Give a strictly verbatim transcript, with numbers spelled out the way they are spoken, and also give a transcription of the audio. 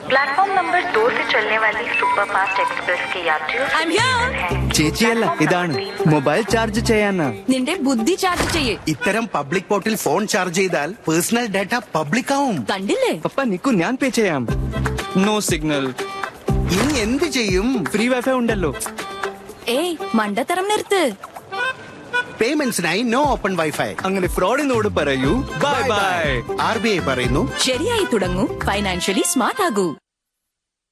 Platform number दो से चलने वाली सुपर फास्ट एक्सप्रेस के यात्रियों ചേച്ചിയല്ല ഇതാണ് മൊബൈൽ ചാർജ് ചെയ്യാനാ നിന്റെ ബുദ്ധി ചാർജ് ചെയ്യേ ഇത്തരം പബ്ലിക് പോർട്ടിൽ ഫോൺ ചാർജ് ചെയ്താൽ പേഴ്സണൽ ഡാറ്റ പബ്ലിക് ആവും. കണ്ടില്ലേ? പപ്പ നിക്കു ഞാൻ പേ ചെയ്യാം. No signal. ഇനി എന്ത് ചെയ്യും? ഫ്രീ വൈഫൈ ഉണ്ടല്ലോ. ഏയ് മണ്ടത്തരം നിർത്ത്. പേയ്മെന്റ്സിനായി നോ ഓപ്പൺ വൈഫൈ. അങ്ങനെ ഫ്രോഡിനോട് പറയൂ bye bye. R B I പറയുന്നു ശരിയായി തുടങ്ങൂ, ഫൈനാൻഷ്യലി സ്മാർട്ട് ആകൂ.